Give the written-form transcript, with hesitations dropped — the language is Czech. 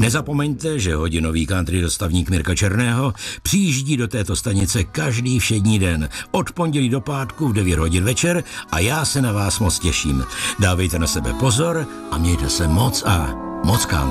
Nezapomeňte, že hodinový country dostavník Mirka Černého přijíždí do této stanice každý všední den, od pondělí do pátku v 9 hodin večer a já se na vás moc těším. Dávejte na sebe pozor a mějte se moc a moc country.